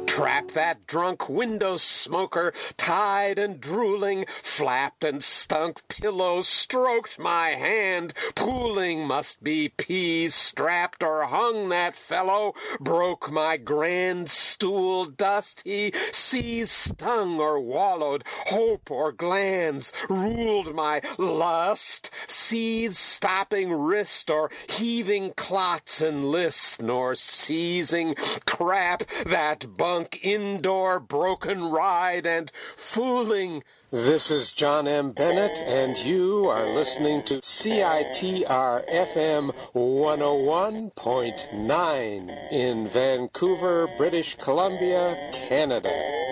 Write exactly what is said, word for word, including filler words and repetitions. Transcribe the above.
Trap that drunk window smoker, tied and drooling, flapped and stunk pillow, stroked my hand, pooling must be peas, strapped or hung that fellow, broke my grand stool, dust he seas stung or wallowed, hope or glands, ruled my lust, seas stopping wrist or heaving clots and lists, nor seizing crap that bunk indoor broken ride and fooling. This is John M. Bennett, and you are listening to C I T R F M one oh one point nine in Vancouver, British Columbia, Canada.